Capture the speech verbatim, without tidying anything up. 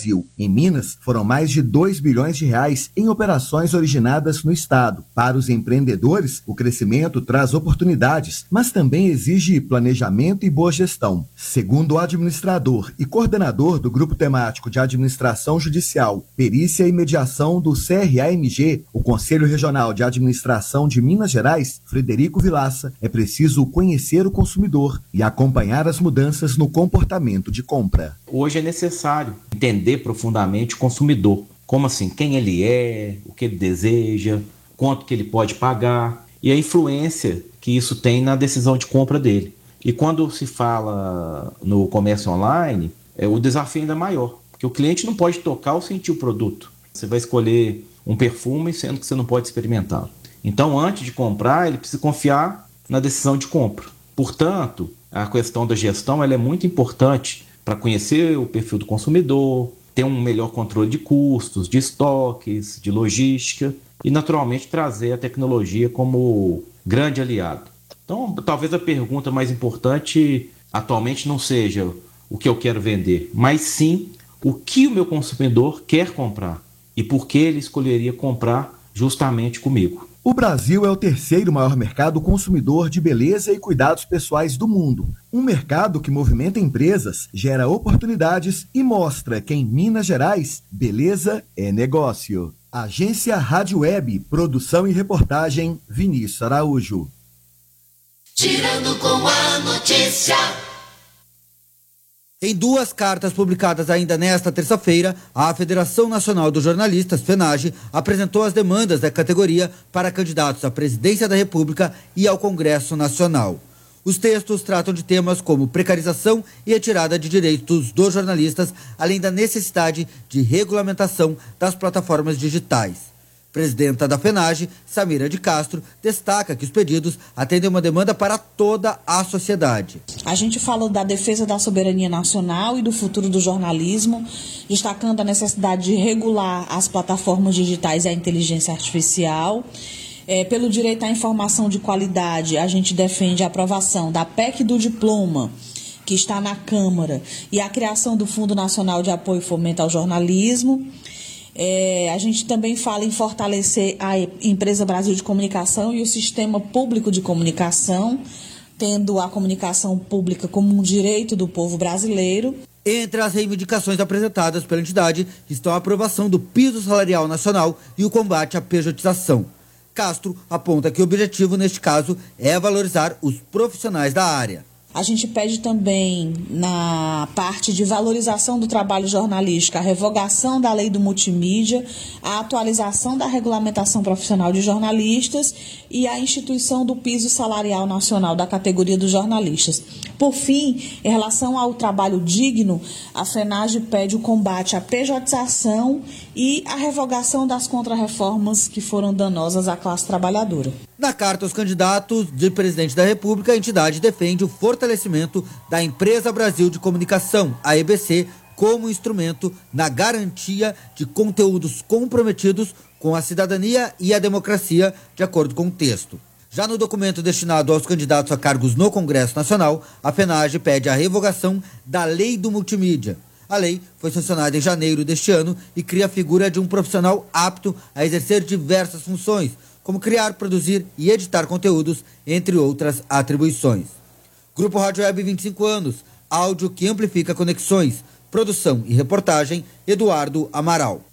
Brasil. Em Minas, foram mais de dois bilhões de reais em operações originadas no estado. Para os empreendedores, o crescimento traz oportunidades, mas também exige planejamento e boa gestão. Segundo o administrador e coordenador do Grupo Temático de Administração Judicial, Perícia e Mediação do C R A M G, o Conselho Regional de Administração de Minas Gerais, Frederico Vilaça, é preciso conhecer o consumidor e acompanhar as mudanças no comportamento de compra. Hoje é necessário entender profundamente o consumidor. Como assim? Quem ele é, o que ele deseja, quanto que ele pode pagar e a influência que isso tem na decisão de compra dele. E quando se fala no comércio online, é, o desafio ainda é maior, porque o cliente não pode tocar ou sentir o produto. Você vai escolher um perfume sendo que você não pode experimentá-lo. Então, antes de comprar, ele precisa confiar na decisão de compra. Portanto, a questão da gestão ela é muito importante para conhecer o perfil do consumidor, ter um melhor controle de custos, de estoques, de logística e, naturalmente, trazer a tecnologia como grande aliado. Então, talvez a pergunta mais importante atualmente não seja o que eu quero vender, mas sim o que o meu consumidor quer comprar e por que ele escolheria comprar justamente comigo. O Brasil é o terceiro maior mercado consumidor de beleza e cuidados pessoais do mundo. Um mercado que movimenta empresas, gera oportunidades e mostra que em Minas Gerais, beleza é negócio. Agência Rádio Web, produção e reportagem, Vinícius Araújo. Girando com a notícia. Em duas cartas publicadas ainda nesta terça-feira, a Federação Nacional dos Jornalistas, FENAGE, apresentou as demandas da categoria para candidatos à Presidência da República e ao Congresso Nacional. Os textos tratam de temas como precarização e retirada de direitos dos jornalistas, além da necessidade de regulamentação das plataformas digitais. Presidenta da FENAGE, Samira de Castro, destaca que os pedidos atendem uma demanda para toda a sociedade. A gente fala da defesa da soberania nacional e do futuro do jornalismo, destacando a necessidade de regular as plataformas digitais e a inteligência artificial. É, pelo direito à informação de qualidade, a gente defende a aprovação da P E C do diploma, que está na Câmara, e a criação do Fundo Nacional de Apoio e Fomento ao Jornalismo. É, a gente também fala em fortalecer a Empresa Brasil de Comunicação e o sistema público de comunicação, tendo a comunicação pública como um direito do povo brasileiro. Entre as reivindicações apresentadas pela entidade estão a aprovação do piso salarial nacional e o combate à pejotização. Castro aponta que o objetivo, neste caso, é valorizar os profissionais da área. A gente pede também, na parte de valorização do trabalho jornalístico, a revogação da lei do multimídia, a atualização da regulamentação profissional de jornalistas e a instituição do piso salarial nacional da categoria dos jornalistas. Por fim, em relação ao trabalho digno, a FENAGE pede o combate à pejotização e a revogação das contrarreformas que foram danosas à classe trabalhadora. Na carta aos candidatos de presidente da República, a entidade defende o fortalecimento da Empresa Brasil de Comunicação, a E B C, como instrumento na garantia de conteúdos comprometidos com a cidadania e a democracia, de acordo com o texto. Já no documento destinado aos candidatos a cargos no Congresso Nacional, a FENAGE pede a revogação da lei do multimídia. A lei foi sancionada em janeiro deste ano e cria a figura de um profissional apto a exercer diversas funções, como criar, produzir e editar conteúdos, entre outras atribuições. Grupo Rádio Web, vinte e cinco anos, áudio que amplifica conexões, produção e reportagem, Eduardo Amaral.